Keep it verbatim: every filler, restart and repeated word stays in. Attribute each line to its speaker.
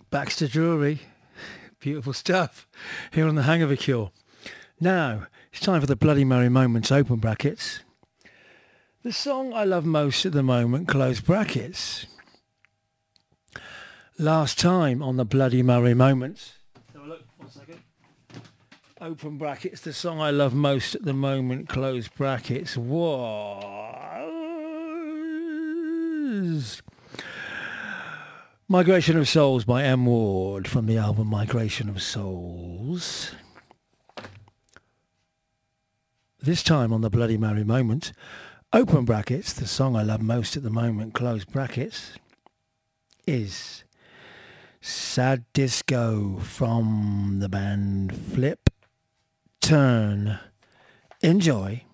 Speaker 1: Baxter Drury, beautiful stuff here on the Hangover Cure. Now, it's time for the Bloody Mary Moments, open brackets. The song I love most at the moment, close brackets. Last time on the Bloody Mary Moments, have a look, one second. Open brackets, the song I love most at the moment, close brackets, was Migration of Souls by M. Ward from the album Migration of Souls. This time on the Bloody Mary Moment, open brackets, the song I love most at the moment, close brackets, is Sad Disco from the band Flip Turn. Enjoy.